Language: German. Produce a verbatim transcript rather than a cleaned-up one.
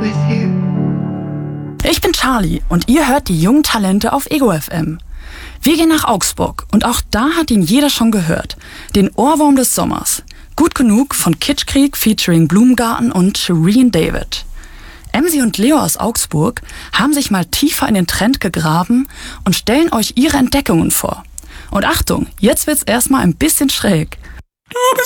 with you. Ich bin Charlie und ihr hört die jungen Talente auf Ego F M. Wir gehen nach Augsburg und auch da hat ihn jeder schon gehört. Den Ohrwurm des Sommers. Gut genug von Kitschkrieg featuring Blumengarten und Shirin David. Emsi und Leo aus Augsburg haben sich mal tiefer in den Trend gegraben und stellen euch ihre Entdeckungen vor. Und Achtung, jetzt wird's erstmal ein bisschen schräg.